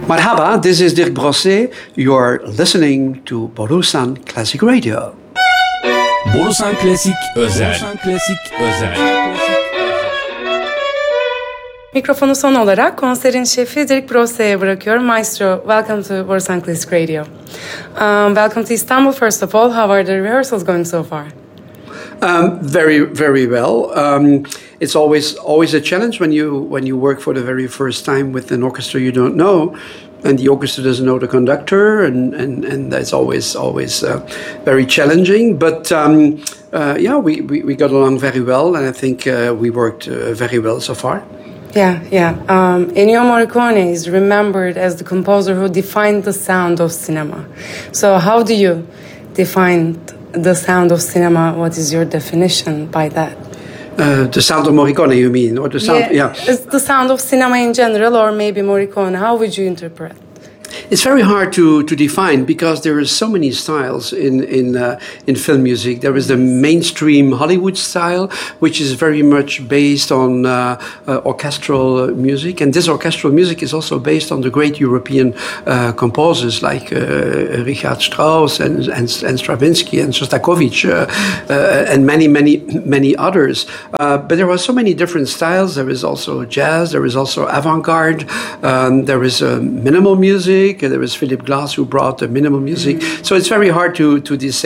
Marhaba, this is Dirk Brosset. You're listening to Borusan Classic Radio. Borusan Klasik Özel. Borusan Klasik Özel. Mikrofonu son olarak konserin şefi Dirk Brosset'e bırakıyorum. Maestro, welcome to Borusan Classic Radio. Welcome to Istanbul, first of all. How are the rehearsals going so far? Very, very well. It's always a challenge when you work for the very first time with an orchestra you don't know, and the orchestra doesn't know the conductor, and that's always very challenging. But we got along very well, and I think we worked very well so far. Yeah. Ennio Morricone is remembered as the composer who defined the sound of cinema. So how do you define the sound of cinema? What is your definition by that? The sound of Morricone, you mean? Or the sound? Yeah. It's the sound of cinema in general, or maybe Morricone. How would you interpret? It's very hard to define because there are so many styles in film music. There is the mainstream Hollywood style, which is very much based on orchestral music, and this orchestral music is also based on the great European composers like Richard Strauss and Stravinsky and Shostakovich and many others. But there are so many different styles. There is also jazz. There is also avant-garde. There is minimal music. There is Philip Glass who brought the minimal music. So it's very hard to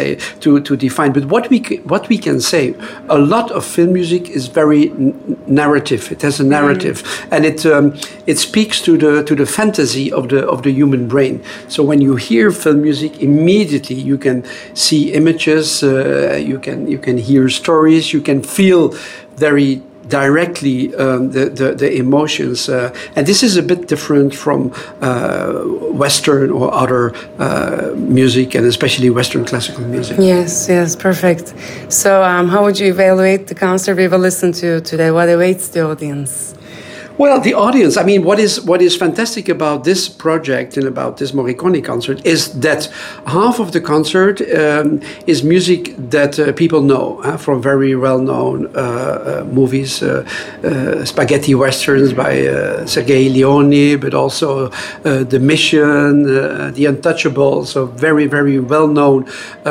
define. But what we can say, a lot of film music is very narrative. It has a narrative, and it speaks to the fantasy of the human brain. So when you hear film music, immediately you can see images, you can hear stories, you can feel very directly the emotions, and this is a bit different from Western or other music, and especially Western classical music. Yes, perfect. So how would you evaluate the concert we will listen to today? What awaits the audience? Well, the audience, I mean, what is fantastic about this project and about this Morricone concert is that half of the concert is music that people know from very well-known movies, spaghetti westerns by Sergei Leone, but also The Mission, The Untouchables, so very, very well-known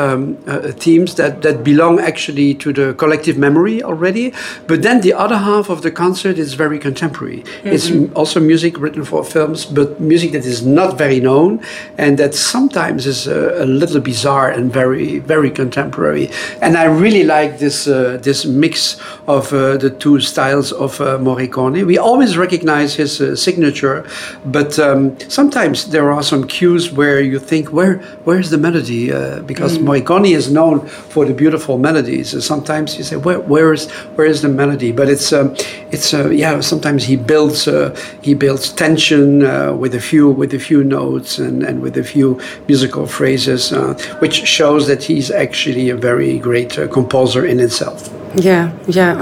themes that belong actually to the collective memory already. But then the other half of the concert is very contemporary. It's also music written for films, but music that is not very known and that sometimes is a little bizarre and very, very contemporary. And I really like this mix of the two styles of Morricone. We always recognize his signature, but sometimes there are some cues where you think, where's the melody? Because Morricone is known for the beautiful melodies. Sometimes you say, where is the melody? But it's sometimes he builds tension with a few notes and with a few musical phrases, which shows that he's actually a very great composer in itself. Yeah.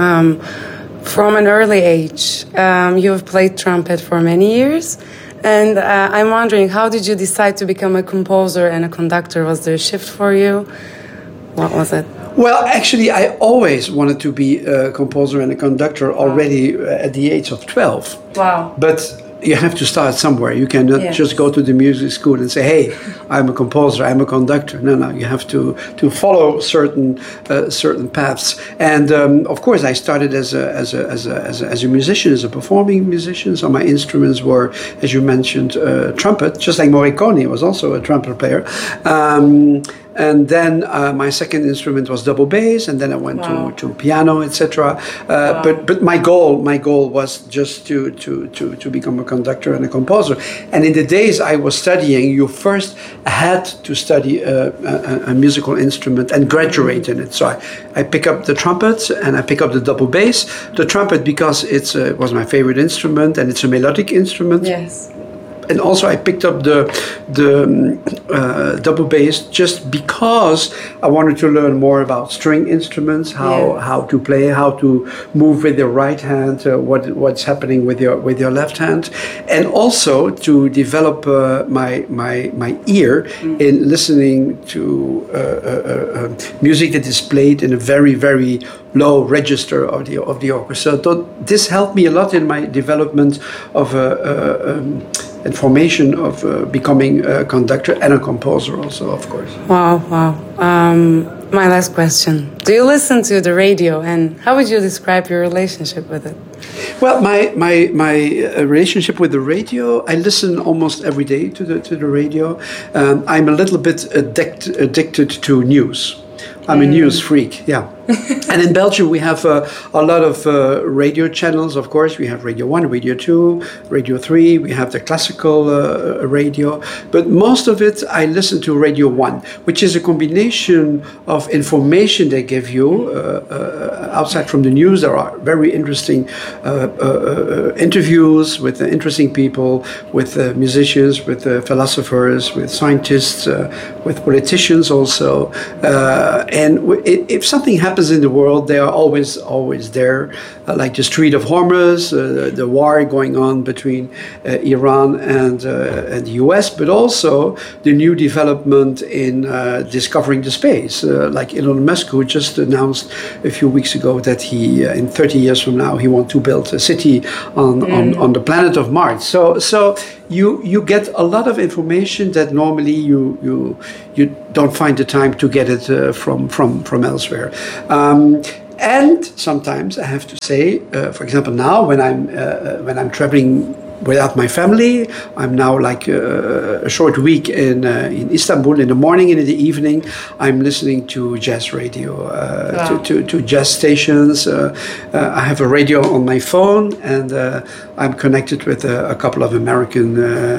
From an early age, you have played trumpet for many years, and I'm wondering, how did you decide to become a composer and a conductor? Was there a shift for you? What was it? Well, actually, I always wanted to be a composer and a conductor already at the age of 12. Wow. But you have to start somewhere. You cannot just go to the music school and say, hey, I'm a composer, I'm a conductor. No, you have to follow certain paths. And of course, I started as a musician, as a performing musician. So my instruments were, as you mentioned, trumpet, just like Morricone was also a trumpet player. And then my second instrument was double bass, and then I went to piano, etc. But my goal was just to become a conductor and a composer. And in the days I was studying, you first had to study a musical instrument and graduate in it. So I pick up the trumpet and I pick up the double bass. The trumpet because it was my favorite instrument and it's a melodic instrument. Yes. And also I picked up the double bass just because I wanted to learn more about string instruments, how to play, how to move with your right hand, what's happening with your left hand, and also to develop my ear in listening to music that is played in a very, very low register of the orchestra. So this helped me a lot in my development of information of becoming a conductor and a composer also, of course. Wow, wow. My last question. Do you listen to the radio, and how would you describe your relationship with it? Well, my relationship with the radio, I listen almost every day to the radio. I'm a little bit addicted to news. I'm a news freak, yeah. And in Belgium, we have a lot of radio channels, of course. We have Radio 1, Radio 2, Radio 3. We have the classical radio. But most of it, I listen to Radio 1, which is a combination of information they give you outside from the news. There are very interesting interviews with interesting people, with musicians, with philosophers, with scientists, with politicians also. And if something happens in the world, they are always there, like the Strait of Hormuz, the war going on between Iran and the US, but also the new development in discovering the space, like Elon Musk, who just announced a few weeks ago that he, in 30 years from now, he wants to build a city on the planet of Mars. So you get a lot of information that normally you don't find the time to get it from elsewhere. And sometimes I have to say, for example, now when I'm traveling without my family, I'm now like a short week in Istanbul in the morning and in the evening. I'm listening to jazz radio, to jazz stations. I have a radio on my phone, and I'm connected with a couple of American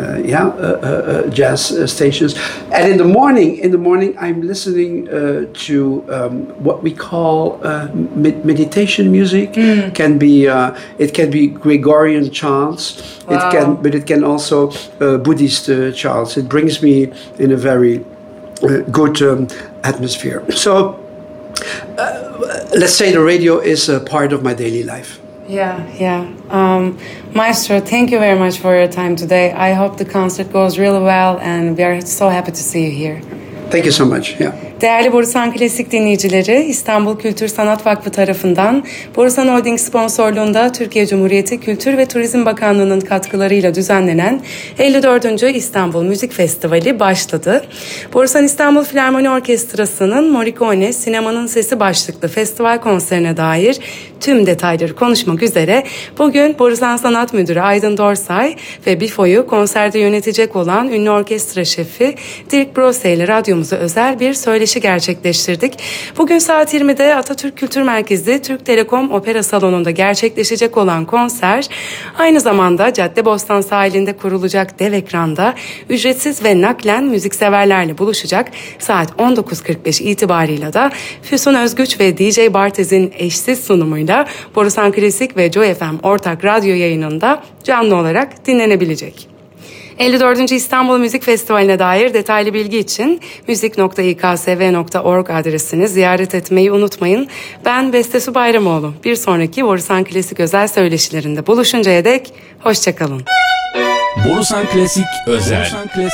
jazz stations. And in the morning, I'm listening to what we call meditation music. It can be Gregorian chants. Wow. But it can also Buddhist chants. It brings me in a very good atmosphere. So let's say the radio is a part of my daily life. Yeah. Maestro, thank you very much for your time today. I hope the concert goes really well, and we are so happy to see you here. Thank you so much. Yeah. Değerli Borusan Klasik dinleyicileri, İstanbul Kültür Sanat Vakfı tarafından Borusan Holding sponsorluğunda Türkiye Cumhuriyeti Kültür ve Turizm Bakanlığı'nın katkılarıyla düzenlenen 54. İstanbul Müzik Festivali başladı. Borusan İstanbul Filarmoni Orkestrası'nın Morricone Sinemanın Sesi başlıklı festival konserine dair tüm detayları konuşmak üzere bugün Borusan Sanat Müdürü Aydın Dorsay ve BİFO'yu konserde yönetecek olan ünlü orkestra şefi Dirk Brose ile radyomuza özel bir söyleşi gerçekleştirdik. Bugün saat 20'de Atatürk Kültür Merkezi Türk Telekom Opera Salonu'nda gerçekleşecek olan konser, aynı zamanda Caddebostan sahilinde kurulacak dev ekranda ücretsiz ve naklen müzikseverlerle buluşacak. Saat 19.45 itibarıyla da Füsun Özgüç ve DJ Bartez'in eşsiz sunumuyla Borusan Klasik ve Joy FM ortak radyo yayınında canlı olarak dinlenebilecek. 54. İstanbul Müzik Festivali'ne dair detaylı bilgi için müzik.iksv.org adresini ziyaret etmeyi unutmayın. Ben Bestesu Bayramoğlu. Bir sonraki Borusan Klasik özel söyleşilerinde buluşuncaya dek hoşçakalın. Borusan Klasik özel.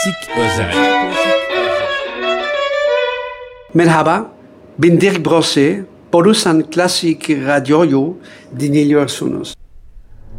Merhaba, ben Dirk Brose, Borusan Klasik Radyo'yu dinliyorsunuz.